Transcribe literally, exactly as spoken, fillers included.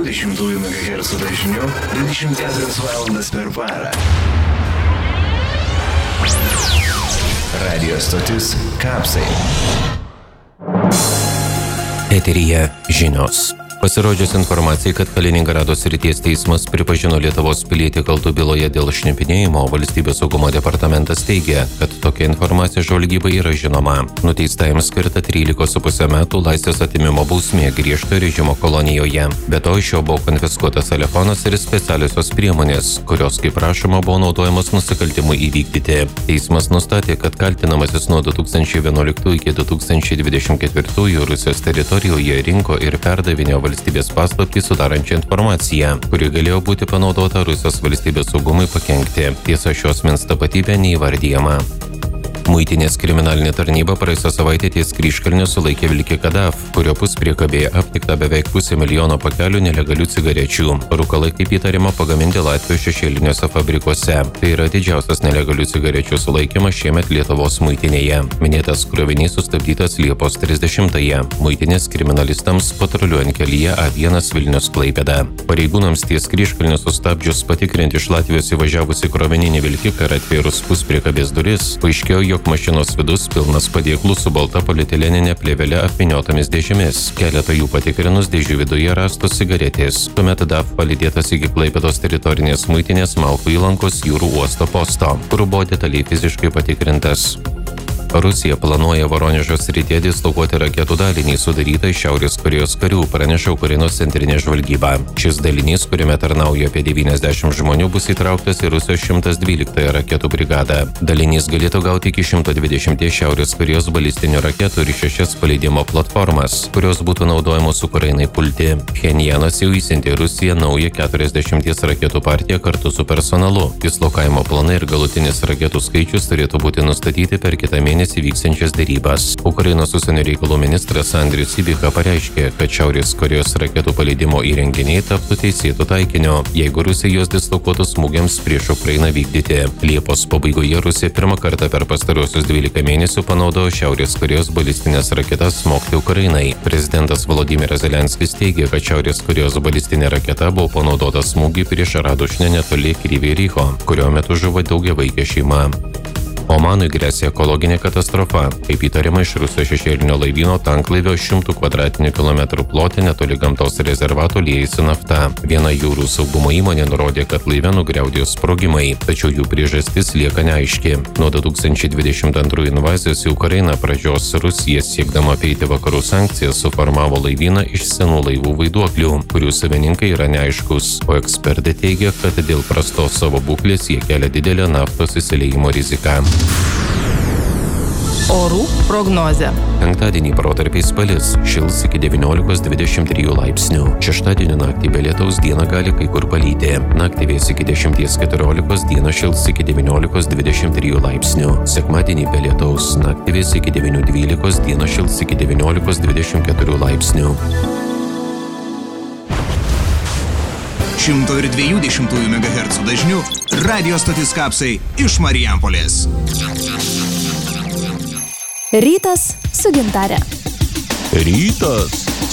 dviejų megahercų dažniu dvidešimt keturias valandas per parą. Radio stotis Kapsai. Eteryje žinios. Pasirodžius informacijai, kad Kaliningrado srities teismas pripažino Lietuvos pilietį kaltu byloje dėl šnipinėjimo, Valstybės saugumo departamentas teigia, kad tokia informacija žvalgybai yra žinoma. Nuteistajam skirta trylika su puse metų laisvės atėmimo bausmė griežto režimo kolonijoje. Be to iš jo buvo konfiskuotas telefonas ir specialiosios priemonės, kurios, kaip rašoma, buvo naudojamos nusikaltimui įvykdyti. Teismas nustatė, kad kaltinamasis nuo du tūkstančiai vienuoliktų iki du tūkstančiai dvidešimt ketvirtų Rusijos teritorijoje rinko ir perdavinėjo valstybės paslaptį sudarančią informaciją, kuri galėjo būti panaudota Rusijos valstybės saugumui pakenkti. Tiesa, šios asmens tapatybė neįvardyjama. Muitinės kriminalinė tarnyba praėjusią savaitę ties Kryžkalnio sulaikė vilkiką D A F, kurio puspriekabėje aptikta beveik pusė milijono pakelių nelegalių cigarečių. Rūkalai, kaip įtariama, pagaminti Latvijos šešėliniuose fabrikuose. Tai yra didžiausias nelegalių cigarečių sulaikymas šiemet Lietuvos muitinėje. Minėtas krovinys sustabdytas Liepos trisdešimtąją. Muitinės kriminalistams patruliuojant kelyje A vienas Vilnius Klaipėda. Pareigūnams ties Kryžkalnio sustabdžius patikrinti iš Latvijos įvažiavusi krovininį vilkiką ir atvėrus puspriekabės duris, paaiškėjo, jog mašinos vidus pilnas padėklų su balta polietileninė plėvele apvyniotomis dėžėmis. Keletą jų patikrinus dėžių viduje rastos cigaretės. Tuomet D A F palydėtas iki Klaipėdos teritorinės muitinės Malkų įlankos jūrų uosto posto, kur buvo detaliai fiziškai patikrintas. Rusija planuoja Voronežo srityje dislokuoti raketų dalinį sudarytą iš Šiaurės Korėjos karių, praneša Ukrainos centrinė žvalgyba. Šis dalinys, kuriame tarnauja apie devyniasdešimt žmonių, bus įtrauktas į Rusijos šimtas dvyliktąją raketų brigadą. Dalinys galėtų gauti iki šimto dvidešimt Šiaurės Korėjos balistinių raketų ir šešias paleidimo platformas, kurios būtų naudojamos Ukrainai pulti. Pchenjanas jau įsiuntė Rusiją naują keturiasdešimties raketų partiją kartu su personalu. Dislokavimo planai ir galutinis raketų skaičius turėtų būti nustatyti per kitą mėnesį įvyksiančias derybas. Ukrainos užsienio reikalų ministras Andrius Sybiha pareiškė, kad Šiaurės Korėjos raketų paleidimo įrenginiai taptų teisėtų taikiniu, jeigu Rusija juos dislokuotų smūgiams prieš Ukrainą vykdyti. Liepos pabaigoje Rusija pirmą kartą per pastaruosius dvylika mėnesių panaudojo Šiaurės Korėjos balistinės raketas smogti Ukrainai. Prezidentas Volodymyras Zelenskis teigia, kad Šiaurės Korėjos balistinė raketa buvo panaudota smūgiui prieš Radušnę netoli Kryvyj Riho, kurio metu žuvo daugiavaikė šeima. Omanui gresia ekologinė katastrofa, kaip įtariama iš Rusijos šešėlinio laivyno tanklaivio šimtų kvadratinių kilometrų plote netoli gamtos rezervato liejasi nafta. Viena jūrų saugumo įmonė nurodė, kad laive nugriaudėjo sprogimai, tačiau jų priežastis lieka neaiški. Nuo du tūkstančiai dvidešimt antrų invazijos į Ukrainą pradžios Rusija, siekdama apeiti vakarų sankcijas, suformavo laivyną iš senų laivų vaiduoklių, kurių savininkai yra neaiškus, o ekspertai teigia, kad dėl prastos savo būklės jie kelia didelę naftos įsiliejimo riziką. Orų prognozė. Penktadienį protarpiais palis, šils iki devyniolikos dvidešimt trijų laipsnių. Šeštadienį naktį be lietaus dieną gali kai kur palyti. Naktį vės iki dešimties keturiolikos, dieną šils iki devyniolikos dvidešimt trijų laipsnių. Sekmadienį be lietaus, naktį vės iki devynių dvylikos, dieną šils iki devyniolikos dvidešimt keturių laipsnių. šimto dviejų dešimtųjų megahercų dažniu radio stotis Kapsai iš Marijampolės. Rytas su Gintare. Rytas